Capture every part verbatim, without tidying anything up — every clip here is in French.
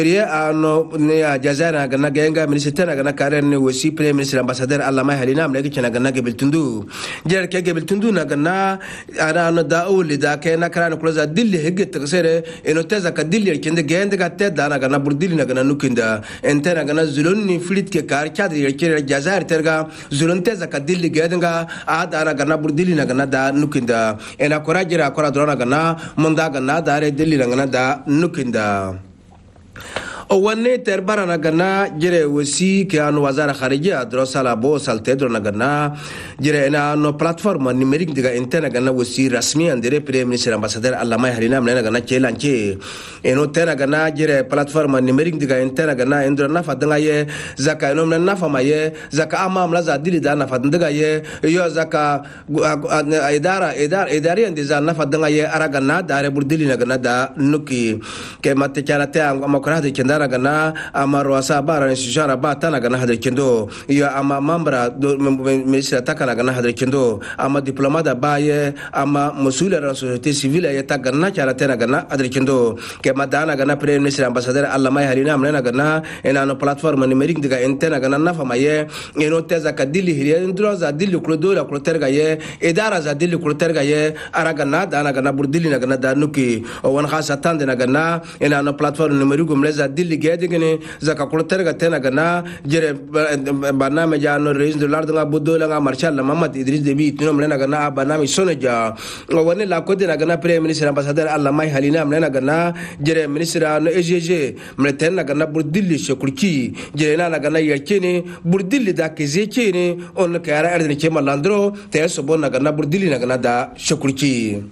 ano ne jazana gana genga minister na gana karen ne wasi premier minister ambassadeur Allah mai halina amle kina gana gebel tundu jer ke gebel tundu na gana ana no daul da ke na karana kula dilli hegge tsere eno teza ka dilli kende gende ga tedda na gana burdili na gana nukinda entena gana zulonni flit ke kar kadri ke jazar terga zulon teza ka dilli gedenga ada na gana burdili na gana da nukinda ena korajira kora drona gana munda gana dare dilli na gana da nukinda wanne terbara na gana jere wasi ke anu wazara kharija drosala bo salte dro na gana jere na no platform numerique diga interna gana wasi rasmi andere premier ministre ambassadeur Allah mai harina mena gana chelanche eno tera gana jere platform numerique diga interna gana endro na fadanga ye zaka eno na fama ye zaka ama mlaza dili da na fadanga ye yo zaka idara idara idari ande za na fadanga ye aragana dare burdili na gana da nuki ke matte charate amakra de kenda gana amaro asabara nishara batana gana hadar kendo ya ama mambra ministra takana gana hadar kendo ama diplomada baye ama musula ran société civile ya tagana cara tena gana hadar kendo ke madana gana premier ministre ambassadeur Allah mai harina amna gana ena no platform numerique diga interna gana nafa maye eno teza kadili hiriya ndro za dili klodola kloterga ye idara za dili kloterga ye aragana dana gana burdili na gana danuki wan khasa tande na gana ena no platform numerique mleza dili gedegene zaka kulterga tena gana jere barname jano reis de lardanga budola nga marshal Muhammad Idris Deby tino mlena gana barname soneja wone la kode na gana premier ministre ambassadeur Allah mai halina mlena gana jere ministre no E G G mletena gana burdilli shekulki jere na gana yakene burdilli da kezekene on kara erdene kema landro teso bona gana burdilli na gana da shekulki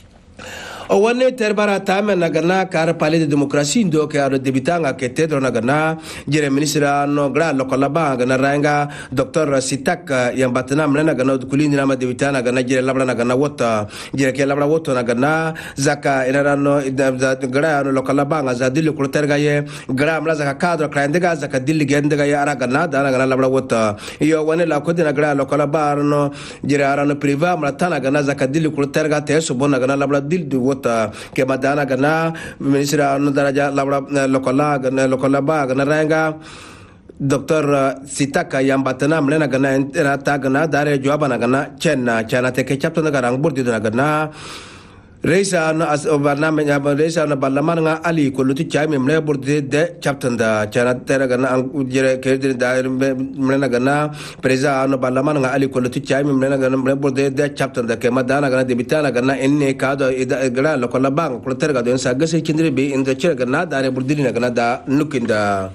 o wanne terbara tame na gana kar palais de démocratie ndo ke aro debitanga ke tedro na gana jere ministra no gra lokalaba gana ranga docteur Sitak yambatana mlena gana kulini na debitana gana jere labra na gana wota jere ke labra wota na gana zaka ina no gra no lokalaba za dilli kulterga ye gra mla zaka kadro krandega zaka dilli gendega ya ara gana dana gana labra wota yo wanne la kodina gra lokalaba no jere ara no priva mla tana gana zaka dilli kulterga te so bona gana labra dilli ke madana gana ministra no daraja labra lokala gana lokala ba gana ranga docteur Sitak yambatana mlena gana era ta gana dare jawabana gana chenna chana te ke chapto na garang burdi na gana reisa na barname ya reisa na ballaman nga ali ko luti chame mle burde de chaptan da chana tera gana jere ke da mle gana preza no ballaman nga ali ko luti chame mle gana mle burde de chaptan da ke madana gana de bitana gana enne ka do gana lo kola bang ko tera ga don sa gase kindre be inda chera gana dare burde na gana da nukinda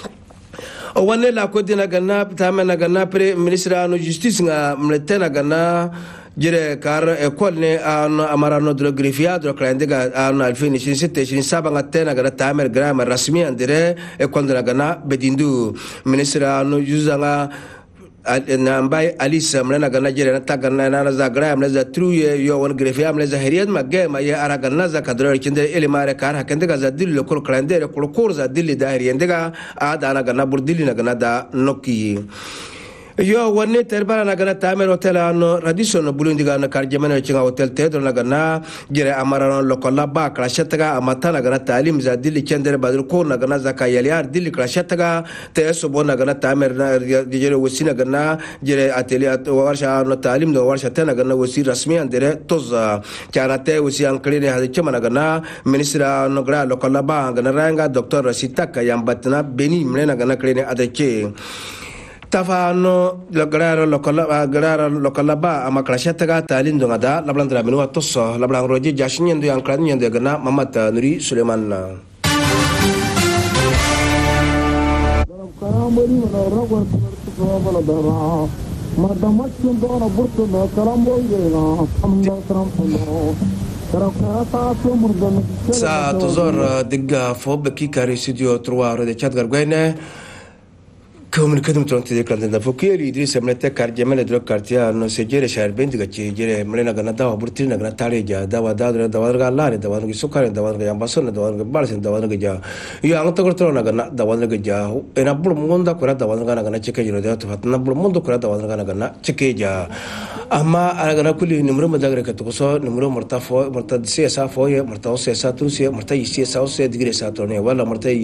o wanne la ko dina gana tama na gana pre ministra no justice nga mle tena gana jere kar école ne an amarano dro grifia dro klendega an alfini shin sette shin sabanga tena gana tamer grama rasmi andere école de gana bedindu ministra no juzanga na mbay alisa mlena gana jere na tagana na za gram za truye yo won grefia mle za heriyad magge ma ya araga na za kadro kinde ele mare kar hakende za dillo kol klendere kol kurza dilli da heriyendega ada na gana burdilli na gana da nokki yo wanne terbara na gana tamer hotel ano radisson bulundi gana karjemana chinga hotel tedro na gana jere amarano lokola ba krashataga amata na gana talim za dilli kendere badru ko na gana zakayaliar dilli krashataga teso bona gana tamer na jere wasina gana jere atelier warsha no talim do warsha tena gana wasi rasmi andere toza karate wasi ankline hadi chama gana ministra no gra lokola ba gana ranga docteur Sitak yambatna beni mlena gana kline adake tafano lograro lokola graro lokola ba amakrashataga talindo ngada lablandra minu atosso lablang roji jashinyendo yang kran nyendo gana Muhammad Nuri Suleman sa tuzor diga fob ki kari studio trois de chat gargoine comme kadum tronti de klante da fokeli idris amlete karjemele dro kartia no sejere shar bendiga che jere mlena gana dawa burtina gana tareja dawa dadra dawa ga lare dawa ngi sukare dawa ga ambasona dawa ga balsen dawa ga ja yo ang to kortona gana dawa ga ja ena bul monda kura dawa ga gana cheke jiro da to fatna bul mondo kura dawa ga gana cheke ja amma gana kuli numero madagre ka to so numero marta fo marta se sa fo ye marta se sa tu se marta isi sa se digre sa to ne wala marta